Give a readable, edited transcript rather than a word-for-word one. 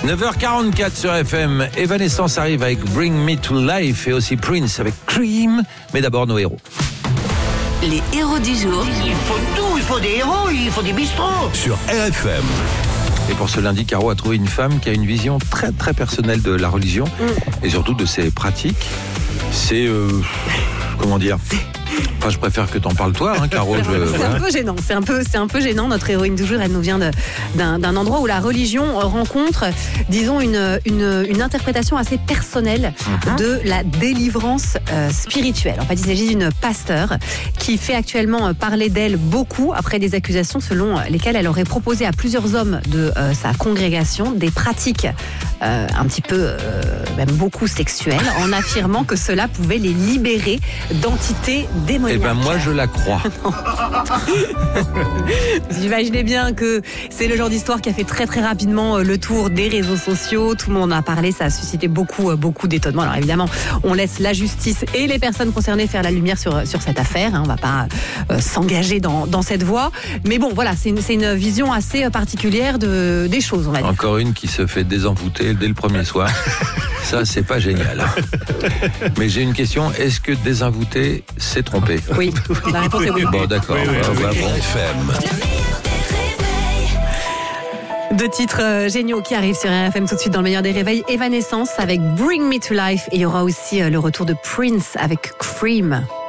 9h44 sur FM. Evanescence arrive avec Bring Me to Life et aussi Prince avec Cream. Mais d'abord nos héros. Les héros du jour. Il faut tout, il faut des héros, il faut des bistrots. Sur RFM. Et pour ce lundi, Caro a trouvé une femme qui a une vision très très personnelle de la religion et surtout de ses pratiques. C'est comment dire. Enfin, je préfère que t'en parles toi, hein, Caro. C'est un peu gênant. C'est un peu gênant. Notre héroïne du jour, elle nous vient d'un endroit où la religion rencontre, disons, une interprétation assez personnelle de la délivrance spirituelle. En fait, il s'agit d'une pasteure qui fait actuellement parler d'elle beaucoup après des accusations selon lesquelles elle aurait proposé à plusieurs hommes de sa congrégation des pratiques un petit peu, même beaucoup sexuelles, en affirmant que cela pouvait les libérer d'entités démoniaques. Eh ben moi je la crois. Vous imaginez bien que c'est le genre d'histoire qui a fait très très rapidement le tour des réseaux sociaux. Tout le monde en a parlé, ça a suscité beaucoup d'étonnement. Alors évidemment, on laisse la justice et les personnes concernées faire la lumière sur cette affaire. On va pas s'engager dans cette voie. Mais bon, voilà, c'est une vision assez particulière des choses, on va dire. Encore une qui se fait désenvoûter dès le premier soir. Ça, c'est pas génial. Mais j'ai une question. Est-ce que désenvoûter, c'est tromper? Oui, la réponse est oui. Bon, d'accord. Bon. RFM. Deux titres géniaux qui arrivent sur RFM tout de suite dans le meilleur des réveils. Evanescence avec Bring Me to Life. Et il y aura aussi le retour de Prince avec Cream.